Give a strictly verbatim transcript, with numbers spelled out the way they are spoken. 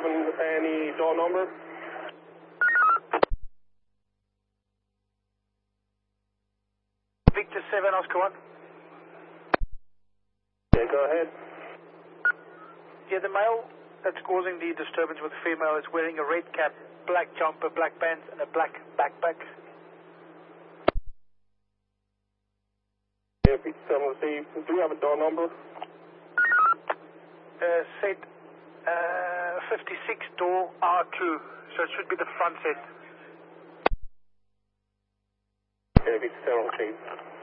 seven, any door number? Victor seven, Oscar one. Yeah, go ahead. Yeah, the male that's causing the disturbance with the female is wearing a red cap, black jumper, black pants, and a black backpack. Yeah, Victor seven, receive. Do you have a door number? Uh, set uh, fifty-six door R two, so it should be the front set. Yeah, Victor seven, receive.